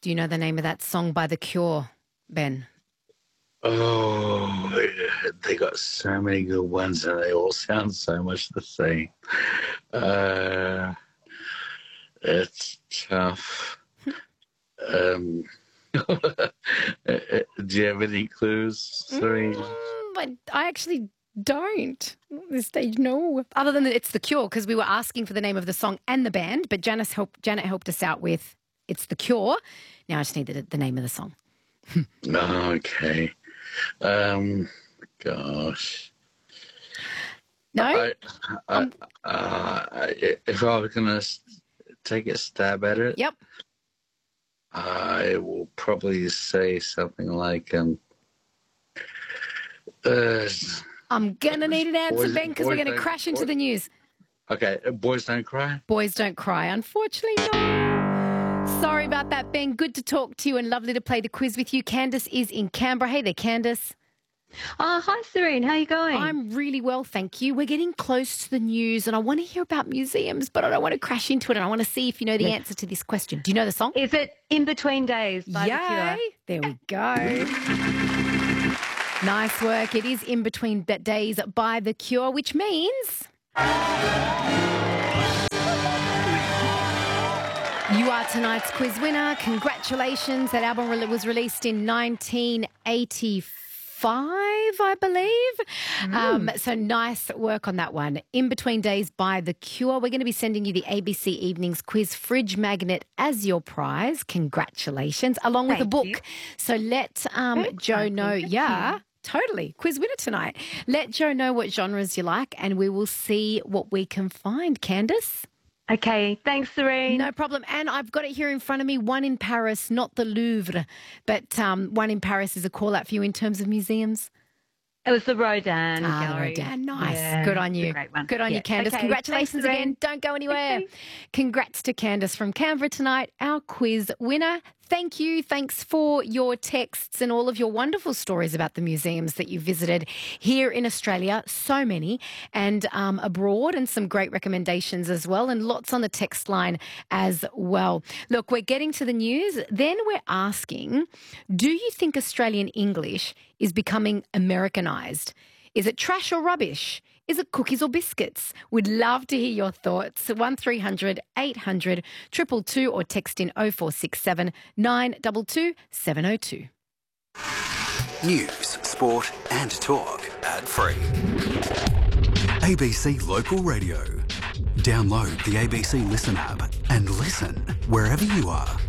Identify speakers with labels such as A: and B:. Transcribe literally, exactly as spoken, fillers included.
A: Do you know the name of that song by The Cure, Ben?
B: Oh, they got so many good ones and they all sound so much the same. Uh, it's tough. um, do you have any clues, Serene?
A: Mm, I, I actually don't at this stage, no. Other than that, it's The Cure, because we were asking for the name of the song and the band, but Janice helped, Janet helped us out with it's The Cure. Now I just need the, the name of the song.
B: Okay. Um, gosh.
A: No?
B: I, I,
A: Um,
B: uh, if I was going to take a stab at it,
A: yep.
B: I will probably say something like, um, uh,
A: I'm going to need an answer,
B: boys,
A: Ben, because we're going to crash into
B: boys,
A: the news.
B: Okay, Boys Don't Cry?
A: Boys Don't Cry. Unfortunately, no. Sorry about that, Ben. Good to talk to you and lovely to play the quiz with you. Candice is in Canberra. Hey there, Candice.
C: Oh, hi, Serene. How are you going?
A: I'm really well, thank you. We're getting close to the news and I want to hear about museums, but I don't want to crash into it and I want to see if you know the
C: Yes.
A: answer to this question. Do you know the song?
C: Is it In Between Days by The Cure?
A: Yay! There we go. Nice work. It is In Between Days by The Cure, which means you are tonight's quiz winner. Congratulations. That album re- was released in nineteen eighty-five, I believe. Mm. Um, so nice work on that one. In Between Days by The Cure. We're going to be sending you the A B C Evenings Quiz Fridge Magnet as your prize. Congratulations. Along with
C: Thank
A: a book.
C: you.
A: So let um,
C: Very
A: Joe
C: exciting.
A: know.
C: Thank
A: Yeah.
C: you.
A: Totally. Quiz winner tonight. Let Joe know what genres you like and we will see what we can find. Candice?
C: Okay, thanks, Serene.
A: No problem. And I've got it here in front of me, one in Paris, not the Louvre, but um, one in Paris is a call out for you in terms of museums.
C: It was the Rodin
A: Ah,
C: Gallery.
A: Rodin, nice.
C: Yeah,
A: Good on
C: it's a
A: you.
C: great one.
A: Good on
C: Yeah.
A: you, Candice.
C: Okay,
A: Congratulations
C: thanks,
A: again.
C: Serene.
A: Don't go anywhere.
C: Okay.
A: Congrats to Candice from Canberra tonight, our quiz winner. Thank you. Thanks for your texts and all of your wonderful stories about the museums that you visited here in Australia. So many. And um, abroad, and some great recommendations as well. And lots on the text line as well. Look, we're getting to the news. Then we're asking, do you think Australian English is becoming Americanized? Is it trash or rubbish? Is it cookies or biscuits? We'd love to hear your thoughts. one three hundred eight hundred two two two or text in oh four six seven nine two two seven oh two.
D: News, sport and talk ad free. A B C Local Radio. Download the A B C Listen app and listen wherever you are.